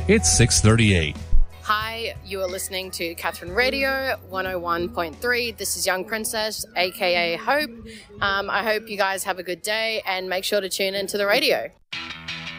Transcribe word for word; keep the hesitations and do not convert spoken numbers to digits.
It's six thirty-eight. Hi, you are listening to Catherine Radio one oh one point three. This is Young Princess, aka Hope. Um, I hope you guys have a good day and make sure to tune into the radio.